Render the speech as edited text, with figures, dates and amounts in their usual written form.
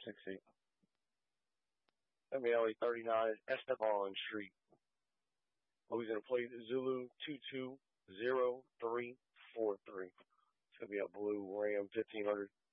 6'8". Alley 39, Esteban Street. Louisiana plate Zulu 220343. It's going to be a blue Ram 1500.